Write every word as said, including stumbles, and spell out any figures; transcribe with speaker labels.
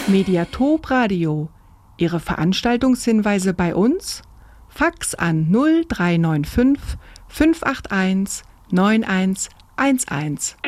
Speaker 1: Mediatop Radio. Ihre Veranstaltungshinweise bei uns? Fax an null drei neun fünf fünf acht eins neun eins eins eins.